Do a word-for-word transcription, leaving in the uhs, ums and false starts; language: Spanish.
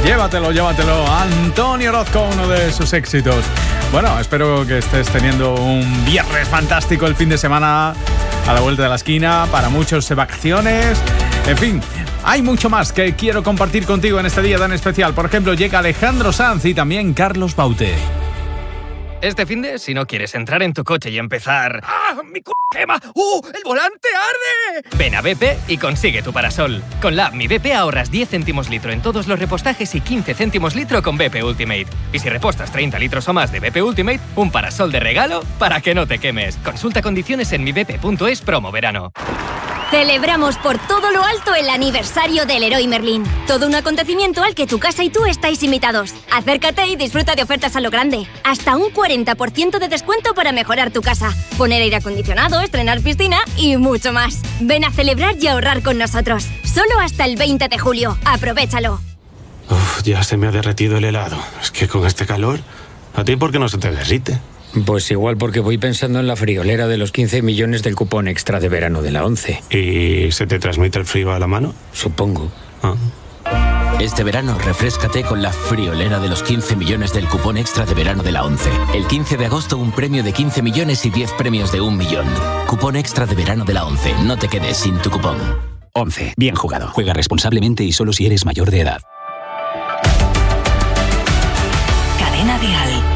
Llévatelo, llévatelo. Antonio Orozco, uno de sus éxitos. Bueno, espero que estés teniendo un viernes fantástico, el fin de semana a la vuelta de la esquina, para muchos de vacaciones. En fin, hay mucho más que quiero compartir contigo en este día tan especial. Por ejemplo, llega Alejandro Sanz y también Carlos Baute. Este finde, si no quieres entrar en tu coche y empezar... ¡Ah, mi c*** quema! ¡Uh, el volante arde! Ven a B P y consigue tu parasol. Con la app Mi B P ahorras diez céntimos litro en todos los repostajes y quince céntimos litro con B P Ultimate. Y si repostas treinta litros o más de B P Ultimate, un parasol de regalo para que no te quemes. Consulta condiciones en mi b p punto es promo verano. Celebramos por todo lo alto el aniversario del Leroy Merlin. Todo un acontecimiento al que tu casa y tú estáis invitados. Acércate y disfruta de ofertas a lo grande. Hasta un cuarenta por ciento de descuento para mejorar tu casa, poner aire acondicionado, estrenar piscina y mucho más. Ven a celebrar y ahorrar con nosotros. Solo hasta el veinte de julio. Aprovéchalo. Uf, ya se me ha derretido el helado. Es que con este calor, ¿a ti por qué no se te derrite? Pues igual porque voy pensando en la friolera de los quince millones del cupón extra de verano de la once. ¿Y se te transmite el frío a la mano? Supongo. Ah. Este verano, refréscate con la friolera de los quince millones del cupón extra de verano de la once. El quince de agosto, un premio de quince millones y diez premios de un millón. Cupón extra de verano de la once. No te quedes sin tu cupón. once. Bien jugado. Juega responsablemente y solo si eres mayor de edad. Cadena Dial.